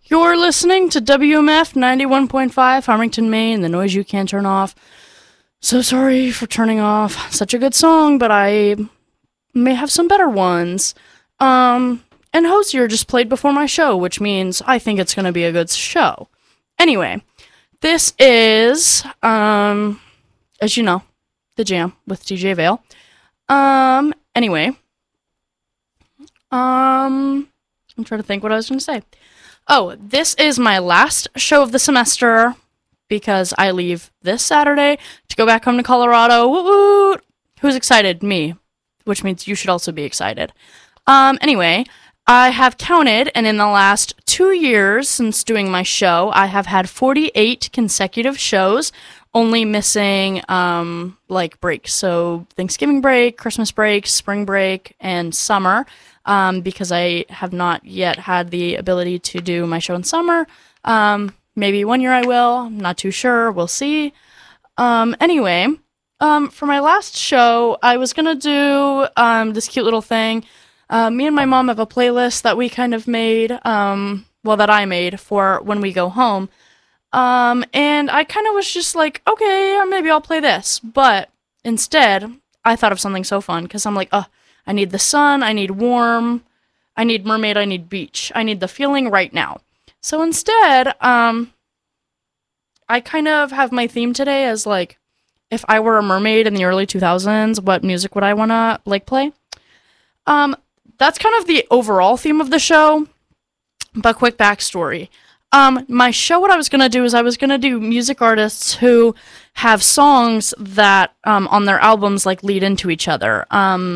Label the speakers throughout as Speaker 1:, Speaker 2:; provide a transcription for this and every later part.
Speaker 1: You're listening to WMF 91.5 Farmington, Maine, the noise you can't turn off. So sorry for turning off such a good song, but I may have some better ones. And Hosier just played before my show, which means I think it's going to be a good show. Anyway, this is, as you know, The Jam with DJ Vale. Anyway, I'm trying to think what I was going to say. Oh, this is my last show of the semester because I leave this Saturday to go back home to Colorado. Woo-woo! Who's excited? Me. Which means you should also be excited. Anyway, I have counted, and in the last 2 years since doing my show, I have had 48 consecutive shows, only missing, breaks. So Thanksgiving break, Christmas break, spring break, and summer. Because I have not yet had the ability to do my show in summer. Maybe one year I will. I'm not too sure. We'll see. Anyway, for my last show, I was going to do this cute little thing. Me and my mom have a playlist that we kind of made, that I made for when we go home. And I kind of was just like, okay, maybe I'll play this. But instead, I thought of something so fun because I'm like, I need the sun, I need warm, I need mermaid, I need beach. I need the feeling right now. So instead, I kind of have my theme today as, like, if I were a mermaid in the early 2000s, what music would I want to, play? That's kind of the overall theme of the show, but quick backstory. My show, what I was going to do is I was going to do music artists who have songs that, on their albums, lead into each other.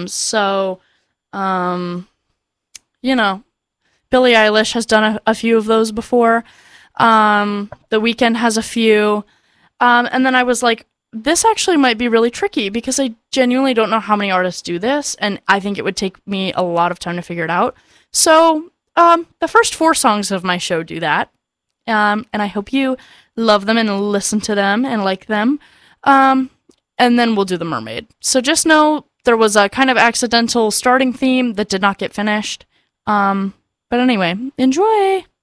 Speaker 1: Billie Eilish has done a few of those before. The Weeknd has a few. And then I was like, this actually might be really tricky because I genuinely don't know how many artists do this, and I think it would take me a lot of time to figure it out. So, the first 4 songs of my show do that. And I hope you love them and listen to them and like them. And then we'll do the mermaid. So just know there was a kind of accidental starting theme that did not get finished. But anyway, enjoy!